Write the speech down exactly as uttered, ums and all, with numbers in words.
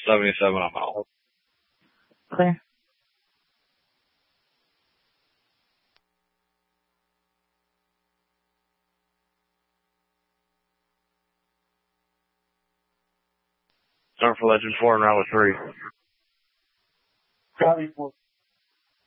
seventy-seven, I'm out. Clear. Start for Legend four and round with three. Copy.